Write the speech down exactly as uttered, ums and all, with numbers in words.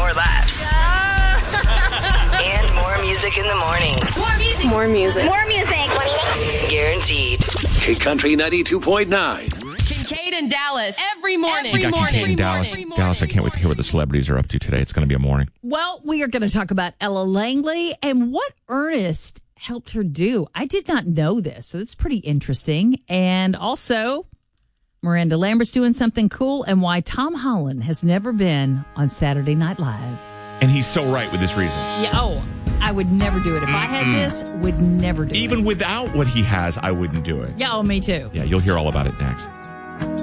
more laughs. And more music in the morning. More music. More music. More music. Guaranteed. K Country ninety-two point nine. Kincaid in Dallas every morning. We got morning. Kincaid in Dallas. Every morning. Dallas, I can't wait to hear what the celebrities are up to today. It's going to be a morning. Well, we are going to talk about Ella Langley and what Ernest helped her do. I did not know this, so it's pretty interesting. And also, Miranda Lambert's doing something cool and why Tom Holland has never been on Saturday Night Live. And he's so right with this reason. Yeah, oh, I would never do it. If mm-hmm. I had this, would never do Even it. Even without what he has, I wouldn't do it. Yeah, oh, me too. Yeah, you'll hear all about it next.